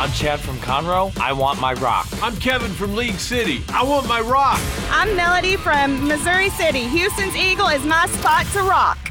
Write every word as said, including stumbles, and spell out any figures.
I'm Chad from Conroe. I want my rock. I'm Kevin from League City. I want my rock. I'm Melody from Missouri City. Houston's Eagle is my spot to rock.